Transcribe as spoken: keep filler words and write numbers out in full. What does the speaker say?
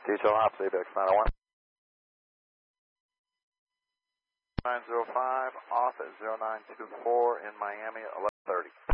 Detail Ops, A B X nine oh one. nine zero five, off at zero nine two four in Miami, eleven thirty.